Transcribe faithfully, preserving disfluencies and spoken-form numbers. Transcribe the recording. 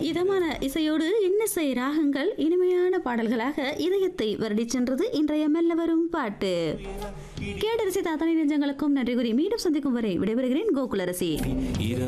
இதமான இசையோடு இன்னிசை ராகங்கள் இனிமையான பாடல்களாக இதயத்தை வருடிச் சென்றது இன்றைய மெல்ல வரும் பாட்டு. கேடரசி தாத்தனை நெஞ்சங்களுக்கும் நன்றி கூறி மீண்டும் சந்திக்கும் வரை விடைபெறுகிறேன் கோகுலரசி.